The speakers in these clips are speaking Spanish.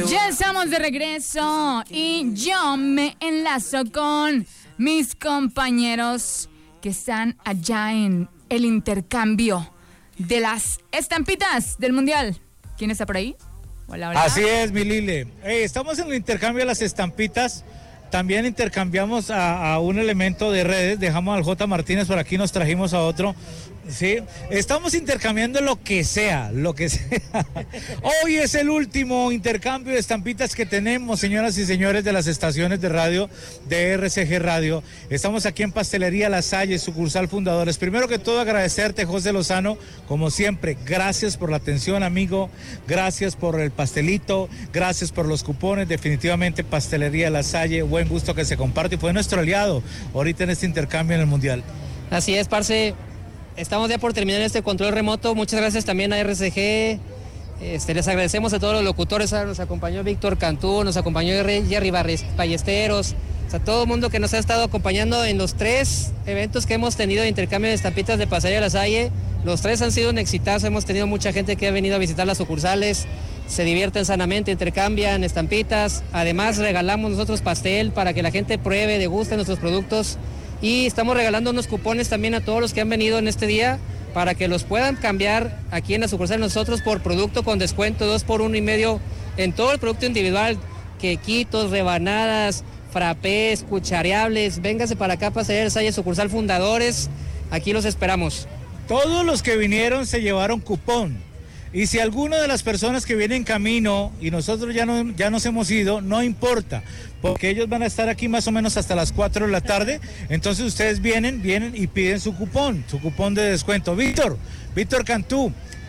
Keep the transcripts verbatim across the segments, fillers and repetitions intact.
Ya estamos de regreso y yo me enlazo con mis compañeros que están allá en el intercambio de las estampitas del Mundial. ¿Quién está por ahí? Hola, hola. Así es, mi Lile. Hey, estamos en el intercambio de las estampitas. También intercambiamos a, a un elemento de redes. Dejamos al J. Martínez por aquí, nos trajimos a otro. Sí, estamos intercambiando lo que sea, lo que sea. Hoy es el último intercambio de estampitas que tenemos, señoras y señores de las estaciones de radio de R C G Radio. Estamos aquí en Pastelería La Salle, sucursal Fundadores. Primero que todo, agradecerte, José Lozano, como siempre. Gracias por la atención, amigo. Gracias por el pastelito. Gracias por los cupones. Definitivamente, Pastelería La Salle, buen gusto que se comparte. Fue nuestro aliado ahorita en este intercambio en el Mundial. Así es, parce. Estamos ya por terminar este control remoto. Muchas gracias también a R C G. Este, les agradecemos a todos los locutores. Nos acompañó Víctor Cantú, nos acompañó Jerry Ballesteros, o sea, todo el mundo que nos ha estado acompañando en los tres eventos que hemos tenido de intercambio de estampitas de Pastelería La Salle. Los tres han sido un exitazo. Hemos tenido mucha gente que ha venido a visitar las sucursales. Se divierten sanamente, intercambian estampitas. Además, regalamos nosotros pastel para que la gente pruebe, deguste nuestros productos. Y estamos regalando unos cupones también a todos los que han venido en este día para que los puedan cambiar aquí en la sucursal de nosotros por producto con descuento, dos por uno y medio en todo el producto individual, quequitos, rebanadas, frappés, cuchareables. Véngase para acá, Pastelería La Salle, sucursal Fundadores. Aquí los esperamos. Todos los que vinieron se llevaron cupón. Y si alguna de las personas que vienen en camino y nosotros ya, no, ya nos hemos ido, no importa, porque ellos van a estar aquí más o menos hasta las cuatro de la tarde, entonces ustedes vienen, vienen y piden su cupón, su cupón de descuento. Víctor, Víctor Cantú,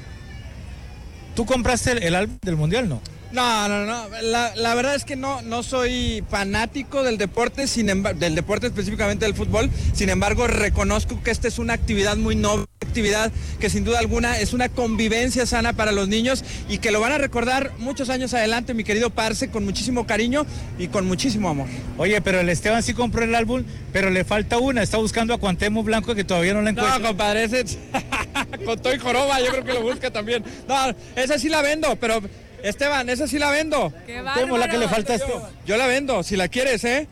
¿tú compraste el, el álbum del Mundial, no? No, no, no, la, la verdad es que no, no soy fanático del deporte, sin embargo, del deporte específicamente del fútbol, sin embargo reconozco que esta es una actividad muy noble, actividad que sin duda alguna es una convivencia sana para los niños y que lo van a recordar muchos años adelante, mi querido Parce, con muchísimo cariño y con muchísimo amor. Oye, pero el Esteban sí compró el álbum, pero le falta una, está buscando a Cuauhtémoc Blanco que todavía no la encuentra. No, compadre, ese con todo y joroba, yo creo que lo busca también. No, esa sí la vendo, pero Esteban, esa sí la vendo. ¡Qué bárbaro! La que le falta esto. Yo, yo la vendo, si la quieres, ¿eh?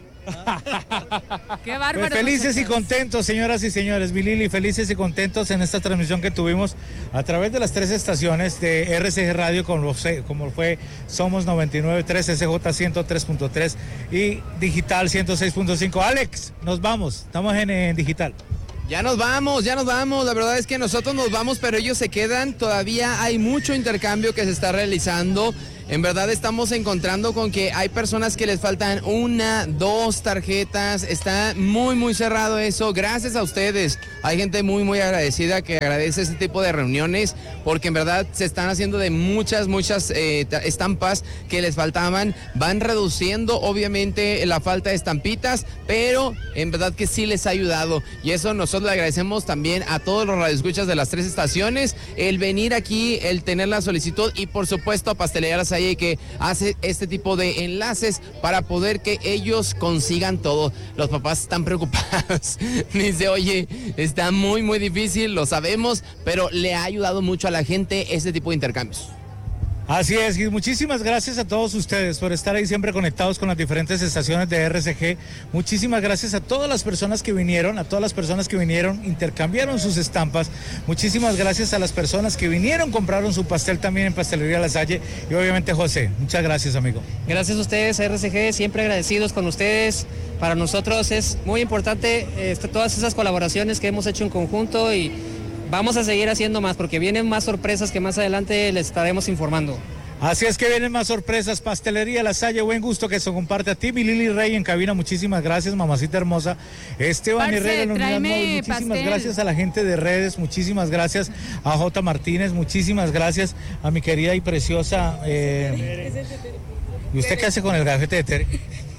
¡Qué bárbaro! Pues felices y contentos, señoras y señores, mi Lili, felices y contentos en esta transmisión que tuvimos a través de las tres estaciones de R C G Radio, como, como fue Somos noventa y nueve punto tres, S J ciento tres punto tres y Digital ciento seis punto cinco. Alex, nos vamos, estamos en, en Digital. Ya nos vamos, ya nos vamos, la verdad es que nosotros nos vamos, pero ellos se quedan, todavía hay mucho intercambio que se está realizando. En verdad estamos encontrando con que hay personas que les faltan una, dos tarjetas, está muy muy cerrado eso, gracias a ustedes. Hay gente muy muy agradecida que agradece este tipo de reuniones porque en verdad se están haciendo de muchas muchas eh, estampas que les faltaban, van reduciendo obviamente la falta de estampitas, pero en verdad que sí les ha ayudado y eso nosotros le agradecemos también a todos los radioescuchas de las tres estaciones, el venir aquí, el tener la solicitud y por supuesto a Pastelería La Salle que hace este tipo de enlaces para poder que ellos consigan todo. Los papás están preocupados. Dice, oye, está muy muy difícil, lo sabemos, pero le ha ayudado mucho a la gente este tipo de intercambios. Así es, y muchísimas gracias a todos ustedes por estar ahí siempre conectados con las diferentes estaciones de R C G. Muchísimas gracias a todas las personas que vinieron, a todas las personas que vinieron, intercambiaron sus estampas. Muchísimas gracias a las personas que vinieron, compraron su pastel también en Pastelería La Salle. Y obviamente José, muchas gracias, amigo. Gracias a ustedes, R C G, siempre agradecidos con ustedes. Para nosotros es muy importante eh, todas esas colaboraciones que hemos hecho en conjunto y vamos a seguir haciendo más porque vienen más sorpresas que más adelante les estaremos informando. Así es que vienen más sorpresas. Pastelería La Salle, buen gusto que se comparte a ti, mi Lili Rey en cabina, muchísimas gracias, mamacita hermosa. Esteban Herrera, muchísimas pastel. Gracias a la gente de redes, muchísimas gracias a J. Martínez, muchísimas gracias a mi querida y preciosa... Eh... ¿Y usted qué hace con el gafete de Tere?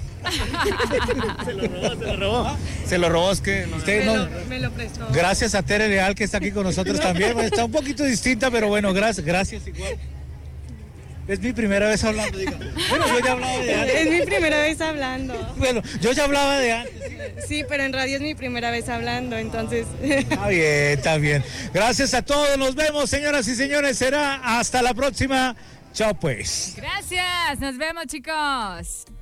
Se lo robó, se lo robó. Se lo robó, es que no, usted me, no. lo, me lo prestó. Gracias a Tere Leal que está aquí con nosotros también. Bueno, está un poquito distinta, pero bueno, gracias, gracias igual. Es mi primera vez hablando, diga. Bueno, yo ya hablaba de antes. Es mi primera vez hablando. Bueno, yo ya hablaba de antes. Sí, pero en radio es mi primera vez hablando, entonces. Está bien, está bien. Gracias a todos, nos vemos, señoras y señores. Será hasta la próxima. Chao pues. Gracias, nos vemos chicos.